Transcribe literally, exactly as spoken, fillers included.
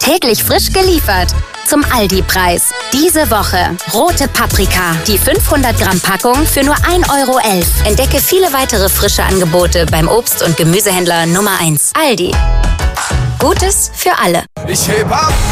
Täglich frisch geliefert. Zum Aldi-Preis. Diese Woche rote Paprika. Die fünfhundert Gramm Packung für nur ein Euro elf. Entdecke viele weitere frische Angebote beim Obst- und Gemüsehändler Nummer eins. Aldi. Gutes für alle. Ich heb ab.